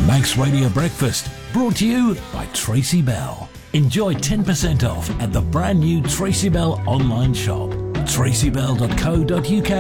Manx Radio Breakfast, brought to you by Tracy Bell. Enjoy 10% off at the brand new Tracy Bell online shop, tracybell.co.uk